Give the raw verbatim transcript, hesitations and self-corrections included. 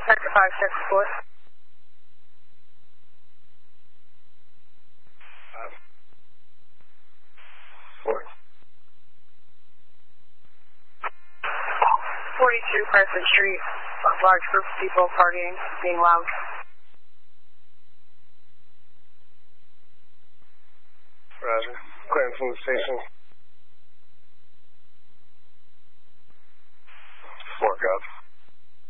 Sector five, Sector four. Five. Four. forty-two Crescent Street. A large group of people partying, being loud. Roger. Clearing from the station.